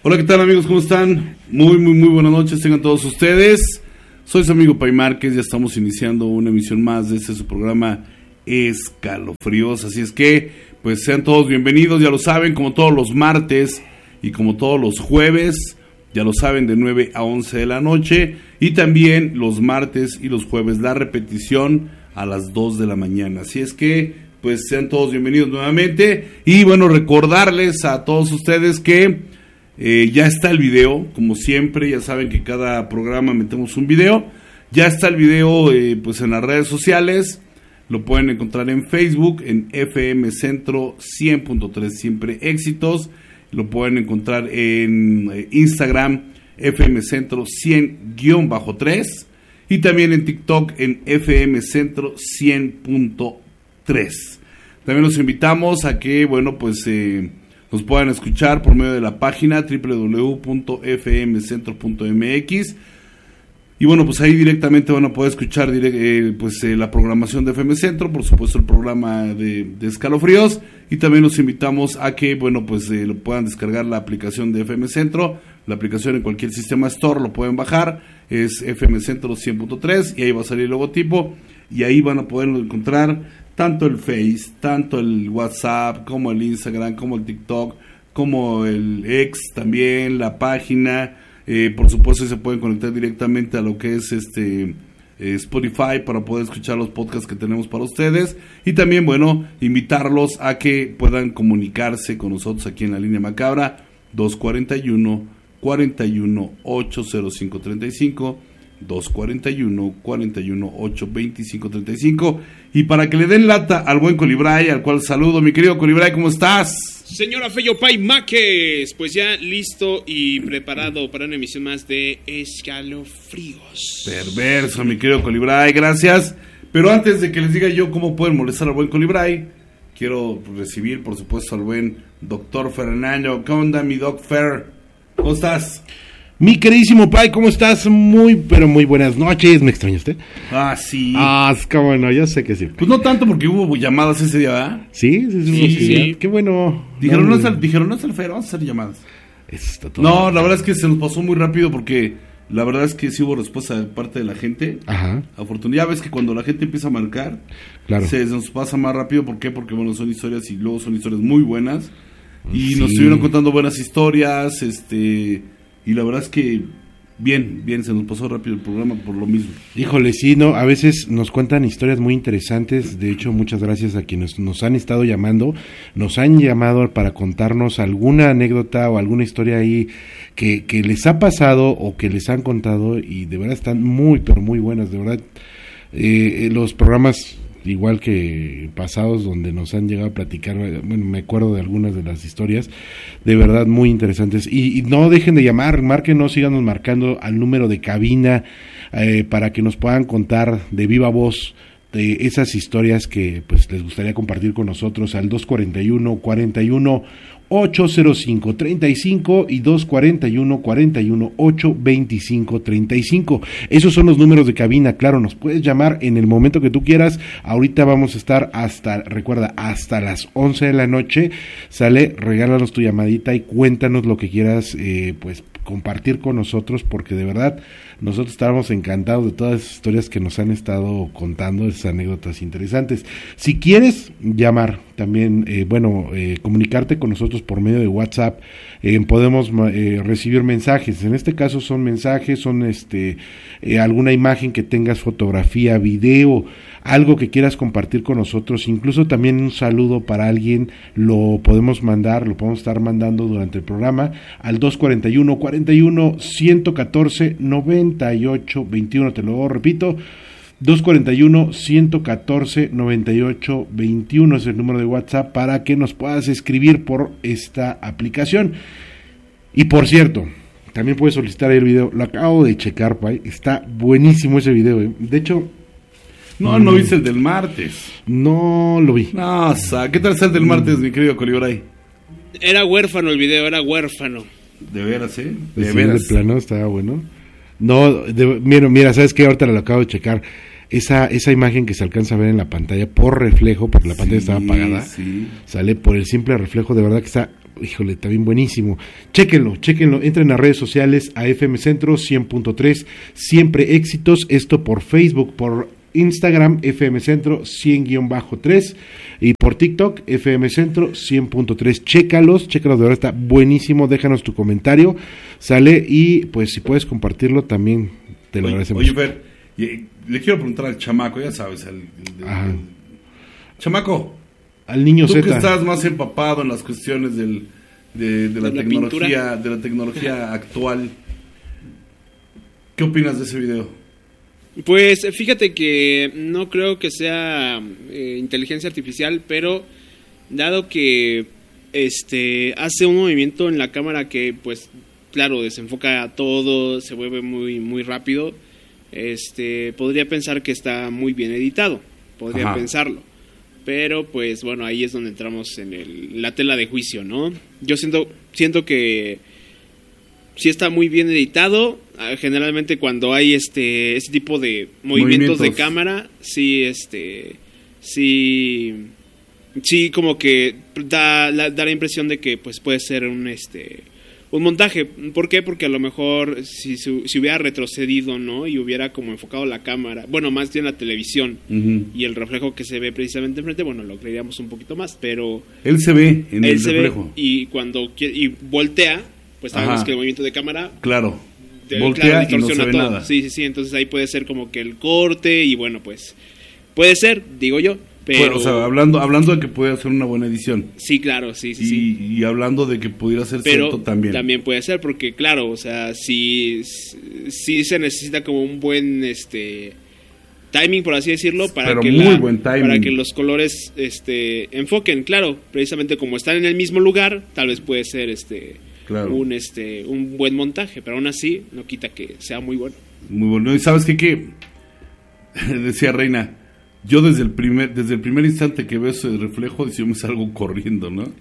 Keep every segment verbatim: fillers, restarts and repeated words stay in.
Hola, ¿qué tal amigos? ¿Cómo están? Muy, muy, muy buenas noches, tengan todos ustedes. Soy su amigo Pay Márquez, ya estamos iniciando una emisión más de este su programa Escalofríos. Así es que, pues sean todos bienvenidos, ya lo saben, como todos los martes y como todos los jueves, ya lo saben, de nueve a once de la noche. Y también los martes y los jueves, la repetición a las dos de la mañana. Así es que, pues sean todos bienvenidos nuevamente. Y bueno, recordarles a todos ustedes que Eh, ya está el video, como siempre, ya saben que cada programa metemos un video. Ya está el video eh, pues en las redes sociales, lo pueden encontrar en Facebook, en F M Centro cien punto tres, siempre éxitos. Lo pueden encontrar en eh, Instagram, F M Centro cien guión tres, y también en TikTok en F M Centro cien punto tres. También los invitamos a que, bueno, pues eh, nos puedan escuchar por medio de la página doble u doble u doble u punto f m centro punto m x. Y bueno, pues ahí directamente van a poder escuchar direct, eh, pues eh, la programación de F M Centro, por supuesto el programa de, de Escalofríos. Y también los invitamos a que, bueno, pues eh, lo puedan descargar la aplicación de F M Centro. La aplicación en cualquier sistema store lo pueden bajar. Es F M Centro cien punto tres y ahí va a salir el logotipo. Y ahí van a poderlo encontrar tanto el Face, tanto el WhatsApp, como el Instagram, como el TikTok, como el X también, la página. Eh, por supuesto se pueden conectar directamente a lo que es este eh, Spotify para poder escuchar los podcasts que tenemos para ustedes. Y también, bueno, invitarlos a que puedan comunicarse con nosotros aquí en la línea macabra dos cuarenta y uno, cuarenta y uno, ocho cero cinco treinta y cinco, dos cuarenta y uno, cuarenta y uno, ocho veinticinco treinta y cinco. Y para que le den lata al buen Colibray, al cual saludo, mi querido Colibray, ¿cómo estás? Señora Feyo Pay Márquez, pues ya listo y preparado para una emisión más de Escalofríos. Perverso, mi querido Colibray, gracias. Pero antes de que les diga yo cómo pueden molestar al buen Colibray, quiero recibir, por supuesto, al buen doctor Fernando. ¿Cómo anda mi Doc Fer? ¿Cómo estás? Mi queridísimo Pai, ¿cómo estás? Muy, pero muy buenas noches. ¿Me extrañaste? Ah, sí. Ah, es que bueno, yo sé que sí. Pues no tanto porque hubo llamadas ese día, ¿verdad? Sí, sí, sí. sí, sí. Qué bueno. Dijeron, no, no, no, dijeron, no es el Fer, vamos a hacer llamadas. Está todo no, bien. La verdad es que se nos pasó muy rápido porque la verdad es que sí hubo respuesta de parte de la gente. Ajá. Afortunadamente, ya ves que cuando la gente empieza a marcar, claro, se nos pasa más rápido. ¿Por qué? Porque, bueno, son historias y luego son historias muy buenas. Y sí, nos estuvieron contando buenas historias, este... Y la verdad es que bien, bien, se nos pasó rápido el programa por lo mismo. Híjole, sí, no, a veces nos cuentan historias muy interesantes. De hecho, muchas gracias a quienes nos han estado llamando. Nos han llamado para contarnos alguna anécdota o alguna historia ahí que, que les ha pasado o que les han contado. Y de verdad están muy, pero muy buenas. De verdad, eh, los programas igual que pasados donde nos han llegado a platicar, bueno, me acuerdo de algunas de las historias, de verdad muy interesantes, y, y no dejen de llamar, márquenos, síganos marcando al número de cabina, eh, para que nos puedan contar de viva voz de esas historias que pues les gustaría compartir con nosotros al dos cuarenta y uno, cuarenta y uno, ocho cero cinco treinta y cinco y dos cuarenta y uno, cuarenta y uno, ocho veinticinco treinta y cinco. Esos son los números de cabina. Claro, nos puedes llamar en el momento que tú quieras. Ahorita vamos a estar hasta, recuerda, hasta las once de la noche. Sale, regálanos tu llamadita y cuéntanos lo que quieras, eh, pues compartir con nosotros, porque de verdad nosotros estábamos encantados de todas las historias que nos han estado contando, esas anécdotas interesantes. Si quieres llamar también, eh, bueno, eh, comunicarte con nosotros por medio de WhatsApp, eh, podemos eh, recibir mensajes. En este caso son mensajes, son este eh, alguna imagen que tengas, fotografía, video, algo que quieras compartir con nosotros, incluso también un saludo para alguien, lo podemos mandar, lo podemos estar mandando durante el programa al dos cuarenta y uno, cuarenta y uno, ciento catorce, noventa y ocho veintiuno. Te lo repito, dos cuarenta y uno, ciento catorce, noventa y ocho veintiuno es el número de WhatsApp para que nos puedas escribir por esta aplicación. Y por cierto, también puedes solicitar el video, lo acabo de checar, Pai, está buenísimo ese video, ¿eh? De hecho, No, no viste el del martes. No lo vi. No, o sea, ¿qué tal está el del martes, mi querido Colibray? Era huérfano el video, era huérfano. De veras, ¿eh? De Sí, veras. de plano, estaba bueno. No, de, mira, mira, ¿sabes qué? Ahorita lo acabo de checar. Esa esa imagen que se alcanza a ver en la pantalla por reflejo, porque la pantalla Sí, estaba apagada, sí. sale por el simple reflejo, de verdad que está híjole, también buenísimo. Chéquenlo, chéquenlo, entren a redes sociales, a F M Centro cien punto tres, siempre éxitos, esto por Facebook, por Instagram, F M Centro cien guión tres, y por TikTok, F M Centro cien punto tres. Chécalos, chécalos, de verdad está buenísimo, déjanos tu comentario, sale, y pues si puedes compartirlo también, te lo oye, agradecemos. Oye, Fer, le quiero preguntar al chamaco, ya sabes, al, el, Ajá. el, chamaco, al niño tú Z. que estás más empapado en las cuestiones del, de, de la ¿De la tecnología, pintura? de la tecnología actual, ¿qué opinas de ese video? Pues fíjate que no creo que sea eh, inteligencia artificial, pero dado que este hace un movimiento en la cámara que pues claro, desenfoca a todo, se vuelve muy muy rápido, este podría pensar que está muy bien editado, podría Ajá. pensarlo. Pero pues bueno, ahí es donde entramos en el, la tela de juicio, ¿no? Yo siento siento que sí está muy bien editado. Generalmente cuando hay este este tipo de movimientos, movimientos. de cámara, sí este sí sí como que da la, da la impresión de que pues puede ser un este un montaje. ¿Por qué? Porque a lo mejor si si hubiera retrocedido, ¿no? Y hubiera como enfocado la cámara, bueno, más bien la televisión, uh-huh. y el reflejo que se ve precisamente enfrente, bueno, lo creeríamos un poquito más, pero él se ve en él el se reflejo. Ve y cuando y voltea, pues sabemos Ajá. que el movimiento de cámara, claro, de, voltea claro, y no se ve todo. nada. Sí, sí, sí, entonces ahí puede ser como que el corte y bueno, pues puede ser, digo yo. Pero, bueno, o sea, hablando, hablando de que puede hacer una buena edición. Sí, claro, sí, sí, y, sí. Y hablando de que pudiera ser pero cierto también. También puede ser, porque claro, o sea, si, si se necesita como un buen este timing, por así decirlo, para pero que muy la, buen timing. para que los colores este enfoquen, claro, precisamente como están en el mismo lugar, tal vez puede ser este claro. un este un buen montaje, pero aún así no quita que sea muy bueno. Muy bueno. ¿Y sabes qué qué? Decía Reina, yo desde el primer desde el primer instante que veo ese reflejo, yo me salgo corriendo, ¿no?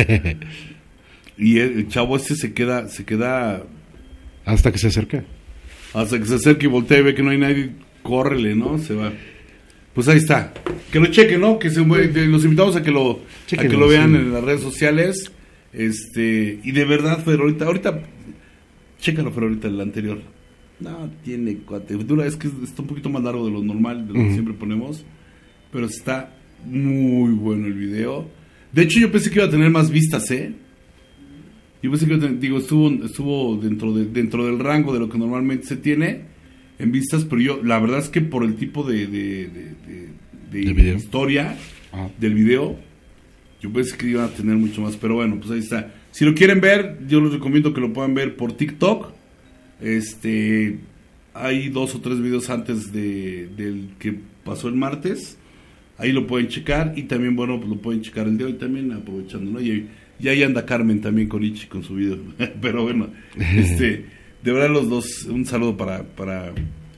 Y el, el chavo este se queda se queda hasta que se acerca. Hasta que se acerca y voltea y ve que no hay nadie, córrele, ¿no? Se va. Pues ahí está. Que lo chequen, ¿no? Que se los invitamos a que lo Chequenlo, a que lo vean sí. en las redes sociales. Este, y de verdad, Fer, ahorita ahorita chécalo, Fer, ahorita el anterior. No, tiene cuate. Dura, es que está un poquito más largo de lo normal, de lo uh-huh. que siempre ponemos. Pero está muy bueno el video. De hecho, yo pensé que iba a tener más vistas, ¿eh? Yo pensé que iba a tener, digo, estuvo, estuvo dentro, de, dentro del rango de lo que normalmente se tiene en vistas, pero yo, la verdad es que por el tipo de, de, de, de, de historia uh-huh. del video, yo pensé que iban a tener mucho más, pero bueno, pues ahí está. Si lo quieren ver, yo les recomiendo que lo puedan ver por TikTok. Este, hay dos o tres videos antes de del que pasó el martes. Ahí lo pueden checar y también, bueno, pues lo pueden checar el de hoy también, aprovechando, ¿no? Y, y ahí anda Carmen también con Ichi con su video. Pero bueno, este, de verdad los dos, un saludo para para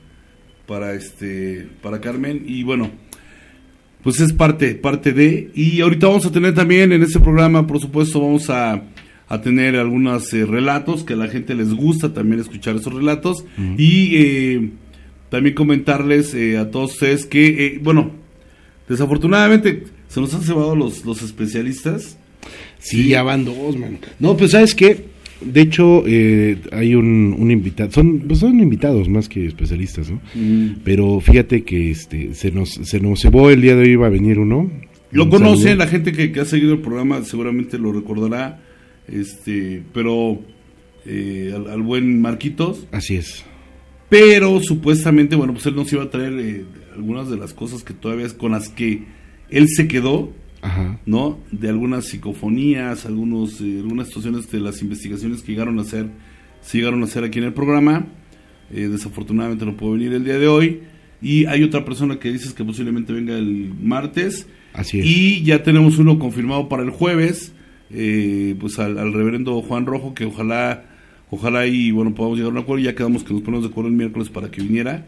para este para Carmen y bueno, pues es parte parte de y ahorita vamos a tener también en este programa, por supuesto, vamos a a tener algunos eh, relatos que a la gente les gusta también escuchar esos relatos uh-huh. y eh, también comentarles eh, a todos ustedes que eh, bueno, desafortunadamente se nos han cebado los los especialistas. Sí, sí, ya van dos, man. No, pues ¿sabes qué? De hecho, eh, hay un, un invitado, son pues son invitados más que especialistas, ¿no? Uh-huh. Pero fíjate que este se nos se nos cebó el día de hoy, iba a venir uno. Lo un conoce, saludo. La gente que, que ha seguido el programa seguramente lo recordará. Este, pero eh, al, al buen Marquitos. Así es. Pero supuestamente, bueno, pues él nos iba a traer eh, algunas de las cosas que todavía es con las que él se quedó, ajá. ¿no? De algunas psicofonías, algunos, eh, algunas situaciones de las investigaciones que llegaron a hacer, se llegaron a hacer aquí en el programa. Eh, desafortunadamente no pudo venir el día de hoy. Y hay otra persona que dices que posiblemente venga el martes. Así es. Y ya tenemos uno confirmado para el jueves. Eh, pues al, al reverendo Juan Rojo, que ojalá ojalá y bueno podamos llegar a un acuerdo. Ya quedamos que nos ponemos de acuerdo el miércoles para que viniera,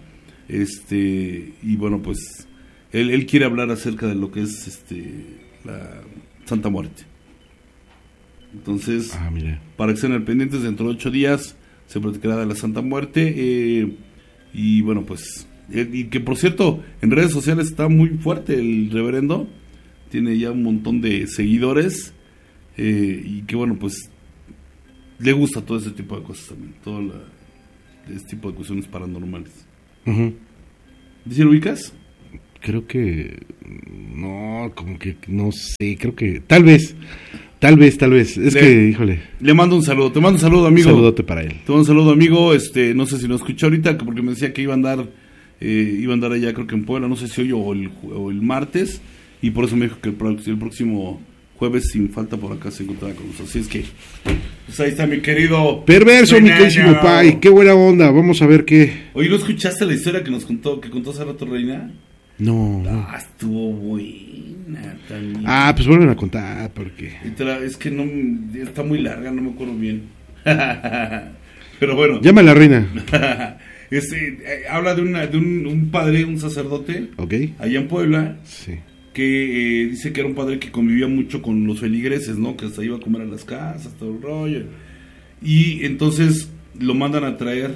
este y bueno pues él, él quiere hablar acerca de lo que es este la Santa Muerte. Entonces, ah, mira. Para que estén al pendientes, dentro de ocho días se platicará de la Santa Muerte, eh, y bueno pues eh, y que por cierto en redes sociales está muy fuerte el reverendo, tiene ya un montón de seguidores. eh, y que bueno, pues le gusta todo ese tipo de cosas también, todo la, ese tipo de cuestiones paranormales. Uh-huh. ¿Dice, lo ubicas? Creo que no, como que no sé, creo que tal vez, tal vez, tal vez. Es le, que, híjole. Le mando un saludo, te mando un saludo, amigo. Un saludote para él. Te mando un saludo, amigo. Este, no sé si lo escuchó ahorita, porque me decía que iba a andar, eh, iba a andar allá, creo que en Puebla, no sé si hoy o el, o el martes, y por eso me dijo que el, el próximo jueves, sin falta, por acá se encontraba con nosotros. Así es que, pues ahí está mi querido perverso, mi Reinaño. querísimo Pai, qué buena onda. Vamos a ver qué. Oye, ¿no escuchaste la historia que nos contó, que contó hace rato Reina? No. Ah, estuvo buena también. Ah, pues vuelven a contar, porque Es que no, está muy larga, no me acuerdo bien. Pero bueno. Llama a la reina. Este, eh, habla de, una, de un, un padre, un sacerdote, okay. allá en Puebla, sí. que eh, dice que era un padre que convivía mucho con los feligreses, ¿no? Que hasta iba a comer a las casas, todo el rollo. Y entonces lo mandan a traer,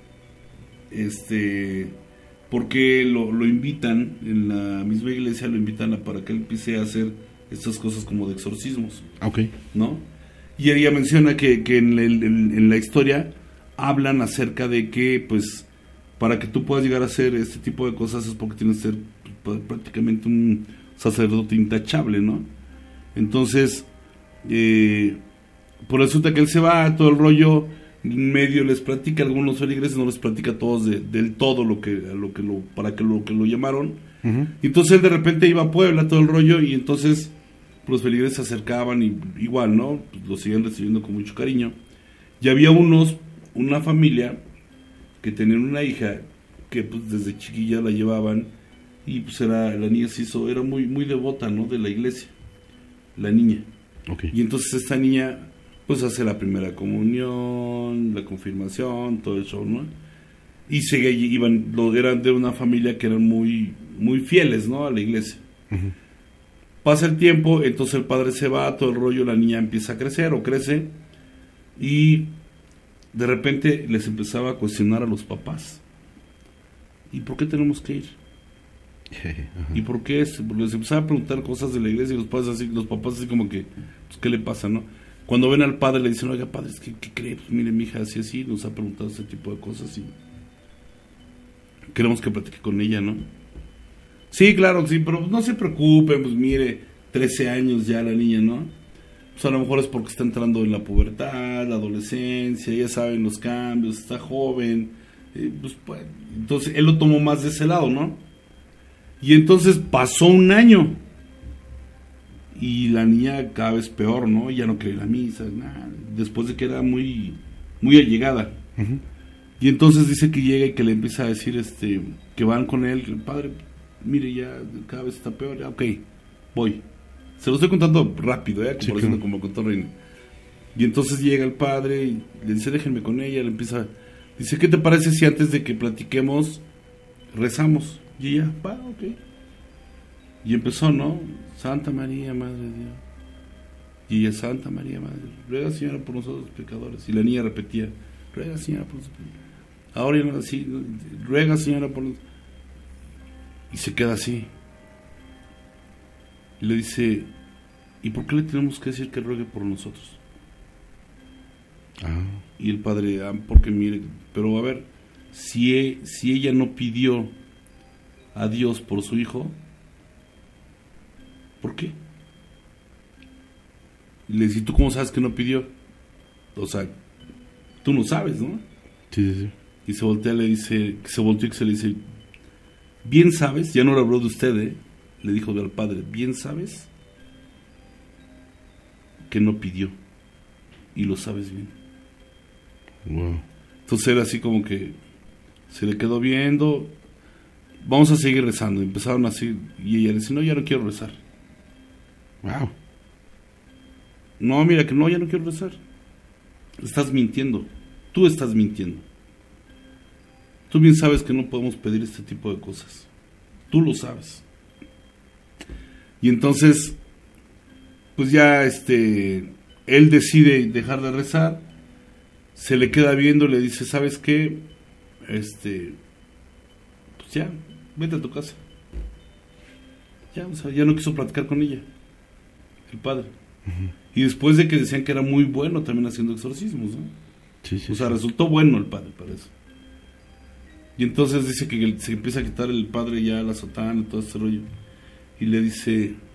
este... porque lo, lo invitan, en la misma iglesia lo invitan a, para que él empiece a hacer estas cosas como de exorcismos, okay. ¿no? Y ella menciona que, que en, el, en, en la historia hablan acerca de que, pues, para que tú puedas llegar a hacer este tipo de cosas es porque tienes que ser pues, prácticamente un sacerdote intachable, ¿no? Entonces, eh, por resulta que él se va, todo el rollo... medio les platica a algunos feligreses, no les platica a todos de, del todo lo que, lo que lo, para que lo que lo llamaron. Uh-huh. Y entonces él de repente iba a Puebla, todo el rollo, y entonces los feligreses se acercaban y igual, ¿no? Pues lo siguen recibiendo con mucho cariño. Y había unos, una familia que tenían una hija que pues desde chiquilla la llevaban y pues era, la niña se hizo, era muy, muy devota, ¿no? De la iglesia, la niña. Okay. Y entonces esta niña pues hace la primera comunión, la confirmación, todo eso, ¿no? Y se iban, lo eran de una familia que eran muy, muy fieles, ¿no? A la iglesia. Uh-huh. Pasa el tiempo, entonces el padre se va, todo el rollo, la niña empieza a crecer o crece, y de repente les empezaba a cuestionar a los papás. ¿Y por qué tenemos que ir? Uh-huh. ¿Y por qué es? Les empezaba a preguntar cosas de la iglesia y los papás así, los papás así como que, pues, ¿qué le pasa, no? Cuando ven al padre le dicen, oiga padre, ¿qué, qué cree? Pues mire, mi hija así así, nos ha preguntado este tipo de cosas y queremos que platique con ella, ¿no? Sí, claro, sí, pero no se preocupen, pues mire, trece años ya la niña, ¿no? Pues a lo mejor es porque está entrando en la pubertad, la adolescencia, ya saben los cambios, está joven, eh, pues, pues entonces él lo tomó más de ese lado, ¿no? Y entonces pasó un año. Y la niña cada vez peor, ¿no? Ya no cree la misa, nada. Después de que era muy, muy allegada. Uh-huh. Y entonces dice que llega y que le empieza a decir, este, que van con él, que el padre, mire, ya cada vez está peor, ya, ok, voy. Se lo estoy contando rápido, ¿eh? Como, sí, claro. Como contó Reina. Y entonces llega el padre y le dice, déjenme con ella, le empieza, dice, ¿qué te parece si antes de que platiquemos rezamos? Y ella, va, ok. Y empezó, ¿no? Santa María, Madre de Dios. Y ella, Santa María, Madre de Dios. Ruega, Señora, por nosotros pecadores. Y la niña repetía, ruega, Señora, por nosotros pecadores. Ahora ya no así, ruega, Señora, por nosotros. Y se queda así. Y le dice, ¿y por qué le tenemos que decir que ruegue por nosotros? Ah. Y el padre, ah, porque mire, pero a ver, si, e, si ella no pidió a Dios por su hijo, ¿por qué? Y le dice, ¿tú cómo sabes que no pidió? O sea, tú no sabes, ¿no? Sí, sí, sí. Y se voltea, le dice, se volteó y se le dice, bien sabes, ya no le habló de usted, ¿eh? Le dijo al padre, bien sabes que no pidió. Y lo sabes bien. Wow. Entonces era así como que se le quedó viendo, vamos a seguir rezando. Empezaron así, y ella le dice, no, ya no quiero rezar. Wow. No, mira que no, ya no quiero rezar. Estás mintiendo. Tú estás mintiendo. Tú bien sabes que no podemos pedir este tipo de cosas. Tú lo sabes. Y entonces, pues ya este, él decide dejar de rezar. Se le queda viendo, le dice, ¿sabes qué? Este, pues ya, vete a tu casa. Ya, o sea, ya no quiso platicar con ella. El padre. Uh-huh. Y después de que decían que era muy bueno también haciendo exorcismos, ¿no? Sí, sí, O sea, sí. resultó bueno el padre para eso. Y entonces dice que se empieza a quitar el padre ya la sotana y todo este rollo. Y le dice,